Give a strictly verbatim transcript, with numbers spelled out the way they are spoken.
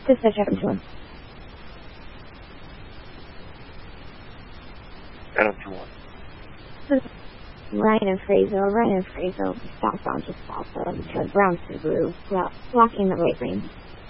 Just what happened to him. I don't know what. Ryan and Fraser, Ryan and Fraser stopped on just also to a brown Subaru, blocking the right lane.